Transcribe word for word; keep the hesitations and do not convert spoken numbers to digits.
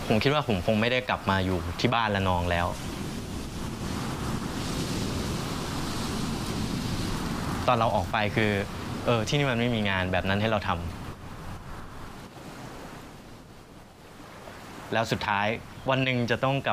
ผมคิดว่าผมคงไม่ได้กลับมาอยู่ที่บ้านละนองแล้วตอนเราออกไปคือเออที่นี่มันไม่มีงานแบบนั้นให้เราทำแล้วสุดท้ายวันหนึ่งจะต้องกลับ